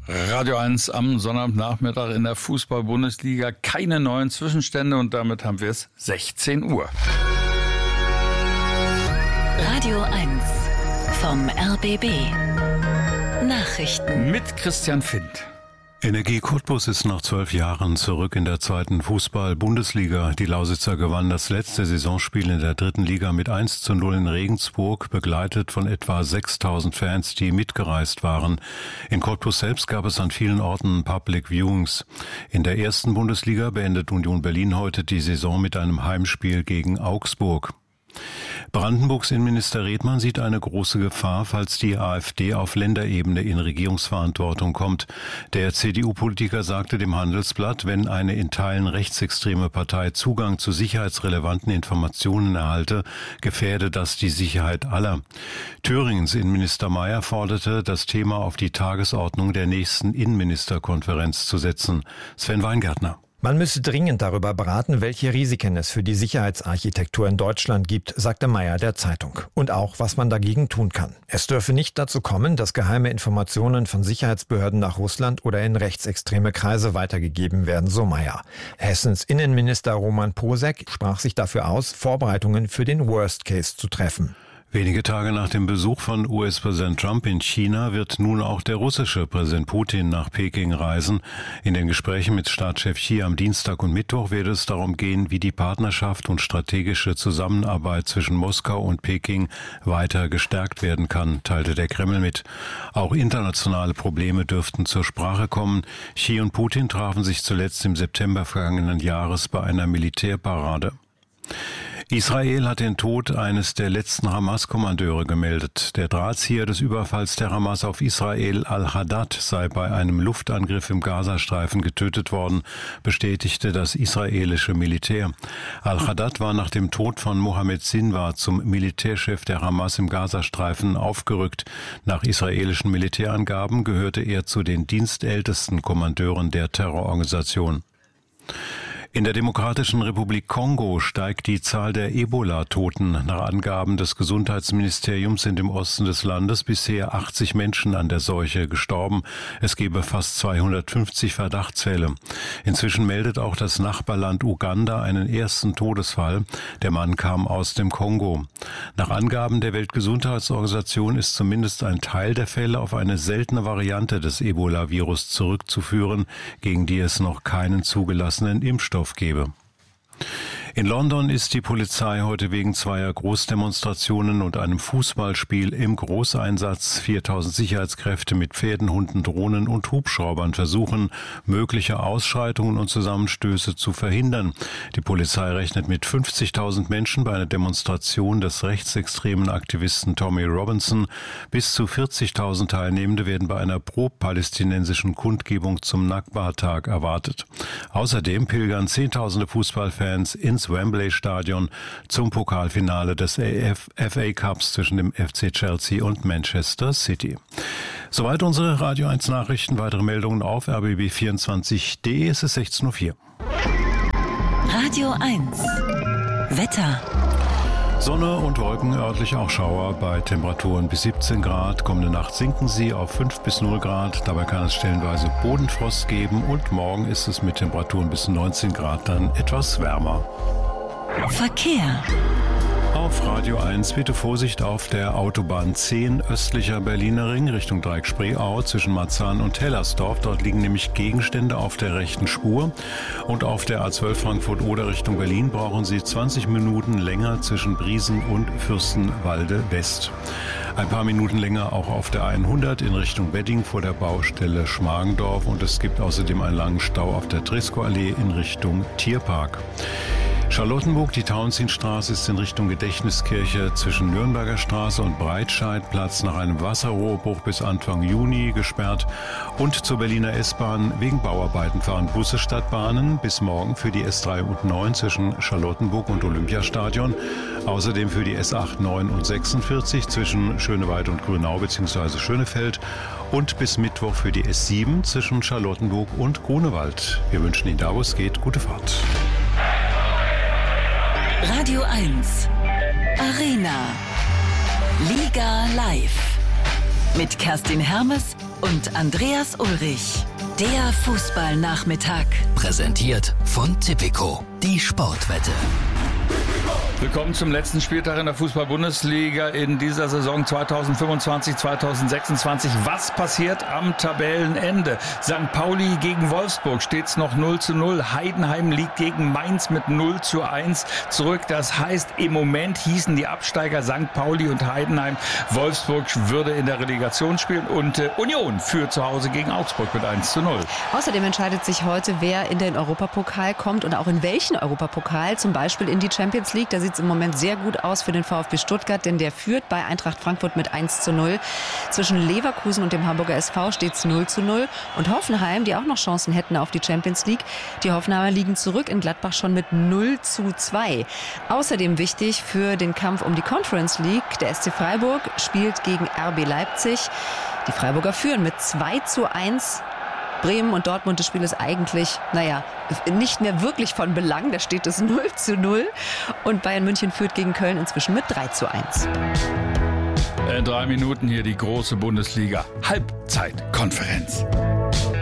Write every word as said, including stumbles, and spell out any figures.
Radio eins am Sonnabendnachmittag in der Fußball-Bundesliga. Keine neuen Zwischenstände und damit haben wir es sechzehn Uhr. Radio eins vom R B B. Nachrichten mit Christian Findt. Energie Cottbus ist nach zwölf Jahren zurück in der zweiten Fußball-Bundesliga. Die Lausitzer gewannen das letzte Saisonspiel in der dritten Liga mit eins zu null in Regensburg, begleitet von etwa sechstausend Fans, die mitgereist waren. In Cottbus selbst gab es an vielen Orten Public Viewings. In der ersten Bundesliga beendet Union Berlin heute die Saison mit einem Heimspiel gegen Augsburg. Brandenburgs Innenminister Redmann sieht eine große Gefahr, falls die AfD auf Länderebene in Regierungsverantwortung kommt. Der C D U-Politiker sagte dem Handelsblatt, wenn eine in Teilen rechtsextreme Partei Zugang zu sicherheitsrelevanten Informationen erhalte, gefährde das die Sicherheit aller. Thüringens Innenminister Mayer forderte, das Thema auf die Tagesordnung der nächsten Innenministerkonferenz zu setzen. Sven Weingärtner. Man müsse dringend darüber beraten, welche Risiken es für die Sicherheitsarchitektur in Deutschland gibt, sagte Mayer der Zeitung. Und auch, was man dagegen tun kann. Es dürfe nicht dazu kommen, dass geheime Informationen von Sicherheitsbehörden nach Russland oder in rechtsextreme Kreise weitergegeben werden, so Mayer. Hessens Innenminister Roman Posek sprach sich dafür aus, Vorbereitungen für den Worst Case zu treffen. Wenige Tage nach dem Besuch von U S-Präsident Trump in China wird nun auch der russische Präsident Putin nach Peking reisen. In den Gesprächen mit Staatschef Xi am Dienstag und Mittwoch wird es darum gehen, wie die Partnerschaft und strategische Zusammenarbeit zwischen Moskau und Peking weiter gestärkt werden kann, teilte der Kreml mit. Auch internationale Probleme dürften zur Sprache kommen. Xi und Putin trafen sich zuletzt im September vergangenen Jahres bei einer Militärparade. Israel hat den Tod eines der letzten Hamas-Kommandeure gemeldet. Der Drahtzieher des Überfalls der Hamas auf Israel, Al-Haddad, sei bei einem Luftangriff im Gazastreifen getötet worden, bestätigte das israelische Militär. Al-Haddad war nach dem Tod von Mohammed Sinwar zum Militärchef der Hamas im Gazastreifen aufgerückt. Nach israelischen Militärangaben gehörte er zu den dienstältesten Kommandeuren der Terrororganisation. In der Demokratischen Republik Kongo steigt die Zahl der Ebola-Toten. Nach Angaben des Gesundheitsministeriums sind im Osten des Landes bisher achtzig Menschen an der Seuche gestorben. Es gebe fast zweihundertfünfzig Verdachtsfälle. Inzwischen meldet auch das Nachbarland Uganda einen ersten Todesfall. Der Mann kam aus dem Kongo. Nach Angaben der Weltgesundheitsorganisation ist zumindest ein Teil der Fälle auf eine seltene Variante des Ebola-Virus zurückzuführen, gegen die es noch keinen zugelassenen Impfstoff gebe. In London ist die Polizei heute wegen zweier Großdemonstrationen und einem Fußballspiel im Großeinsatz. viertausend Sicherheitskräfte mit Pferden, Hunden, Drohnen und Hubschraubern versuchen, mögliche Ausschreitungen und Zusammenstöße zu verhindern. Die Polizei rechnet mit fünfzigtausend Menschen bei einer Demonstration des rechtsextremen Aktivisten Tommy Robinson. Bis zu vierzigtausend Teilnehmende werden bei einer pro-palästinensischen Kundgebung zum Nakba-Tag erwartet. Außerdem pilgern zehntausende Fußballfans ins Wembley-Stadion zum Pokalfinale des F A Cups zwischen dem F C Chelsea und Manchester City. Soweit unsere Radio eins Nachrichten. Weitere Meldungen auf r b b vierundzwanzig punkt d e. Es ist sechzehn Uhr vier. Radio eins Wetter. Sonne und Wolken, örtlich auch Schauer bei Temperaturen bis siebzehn Grad. Kommende Nacht sinken sie auf fünf bis null Grad. Dabei kann es stellenweise Bodenfrost geben und morgen ist es mit Temperaturen bis neunzehn Grad dann etwas wärmer. Verkehr. Auf Radio eins bitte Vorsicht auf der Autobahn zehn östlicher Berliner Ring Richtung Dreieck-Spreeau zwischen Marzahn und Hellersdorf. Dort liegen nämlich Gegenstände auf der rechten Spur. Und auf der A zwölf Frankfurt-Oder Richtung Berlin brauchen Sie zwanzig Minuten länger zwischen Briesen und Fürstenwalde West. Ein paar Minuten länger auch auf der hundert in Richtung Wedding vor der Baustelle Schmargendorf. Und es gibt außerdem einen langen Stau auf der Tresco-Allee in Richtung Tierpark. Charlottenburg, die Tauentzienstraße ist in Richtung Gedächtniskirche zwischen Nürnberger Straße und Breitscheidplatz nach einem Wasserrohrbruch bis Anfang Juni gesperrt. Und zur Berliner S-Bahn wegen Bauarbeiten fahren Busse statt Bahnen bis morgen für die S drei und neun zwischen Charlottenburg und Olympiastadion. Außerdem für die S acht, neun und sechsundvierzig zwischen Schöneweide und Grünau bzw. Schönefeld. Und bis Mittwoch für die S sieben zwischen Charlottenburg und Grunewald. Wir wünschen Ihnen da, wo es geht, gute Fahrt. Radio eins Arena Liga live mit Kerstin Hermes und Andreas Ulrich. Der Fußballnachmittag. Präsentiert von Tipico, die Sportwette. Willkommen zum letzten Spieltag in der Fußball-Bundesliga in dieser Saison zweitausendfünfundzwanzig zweitausendsechsundzwanzig. Was passiert am Tabellenende? Sankt Pauli gegen Wolfsburg steht's noch null zu null. Heidenheim liegt gegen Mainz mit null zu eins zurück. Das heißt, im Moment hießen die Absteiger Sankt Pauli und Heidenheim. Wolfsburg würde in der Relegation spielen und äh, Union führt zu Hause gegen Augsburg mit eins zu null. Außerdem entscheidet sich heute, wer in den Europapokal kommt und auch in welchen Europapokal, zum Beispiel in die Champions League. Da sieht es im Moment sehr gut aus für den VfB Stuttgart, denn der führt bei Eintracht Frankfurt mit eins zu null. Zwischen Leverkusen und dem Hamburger S V steht es null zu null. Und Hoffenheim, die auch noch Chancen hätten auf die Champions League, die Hoffenheimer liegen zurück in Gladbach schon mit null zu zwei. Außerdem wichtig für den Kampf um die Conference League, der S C Freiburg spielt gegen R B Leipzig. Die Freiburger führen mit zwei zu eins. Bremen und Dortmund, das Spiel ist eigentlich, naja, nicht mehr wirklich von Belang. Da steht es null zu null. Und Bayern München führt gegen Köln inzwischen mit drei zu eins. In drei Minuten hier die große Bundesliga. Halbzeitkonferenz.